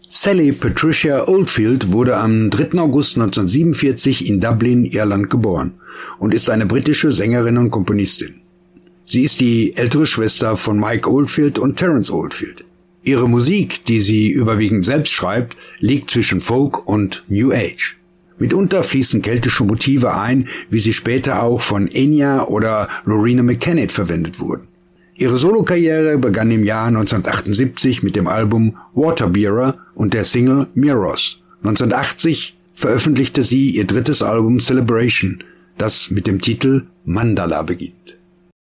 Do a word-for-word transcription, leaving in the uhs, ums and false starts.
Sally Patricia Oldfield wurde am dritten August neunzehnhundertsiebenundvierzig in Dublin, Irland geboren und ist eine britische Sängerin und Komponistin. Sie ist die ältere Schwester von Mike Oldfield und Terence Oldfield. Ihre Musik, die sie überwiegend selbst schreibt, liegt zwischen Folk und New Age. Mitunter fließen keltische Motive ein, wie sie später auch von Enya oder Loreena McKennitt verwendet wurden. Ihre Solokarriere begann im Jahr neunzehnhundertachtundsiebzig mit dem Album Waterbearer und der Single Mirrors. neunzehnhundertachtzig veröffentlichte sie ihr drittes Album Celebration, das mit dem Titel Mandala beginnt.